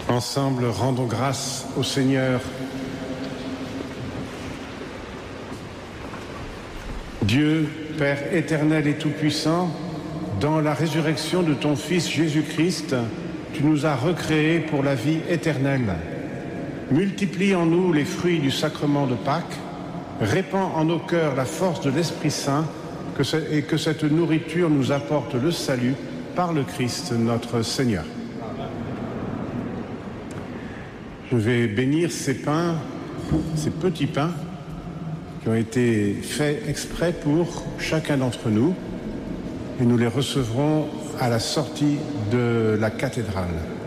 Ensemble, rendons grâce au Seigneur. Dieu, Père éternel et tout-puissant, dans la résurrection de ton Fils Jésus-Christ, tu nous as recréés pour la vie éternelle. Multiplie en nous les fruits du sacrement de Pâques, répands en nos cœurs la force de l'Esprit Saint et que cette nourriture nous apporte le salut par le Christ notre Seigneur. Je vais bénir ces pains, ces petits pains qui ont été faits exprès pour chacun d'entre nous et nous les recevrons à la sortie de la cathédrale.